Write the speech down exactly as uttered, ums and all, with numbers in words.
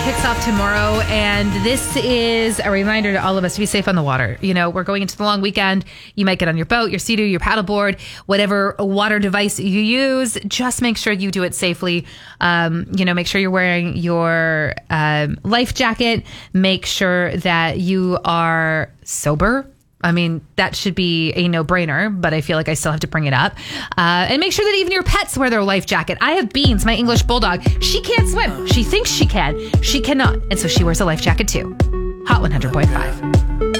kicks off tomorrow, and this is a reminder to all of us to be safe on the water. You know, we're going into the long weekend. You might get on your boat, your Sea-Doo, your paddleboard, whatever water device you use. Just make sure you do it safely. Um, you know, make sure you're wearing your um, life jacket. Make sure that you are sober. I mean, that should be a no-brainer, but I feel like I still have to bring it up. Uh, and make sure that even your pets wear their life jacket. I have Beans, my English bulldog. She can't swim. She thinks she can. She cannot. And so she wears a life jacket too. Hot one hundred point five.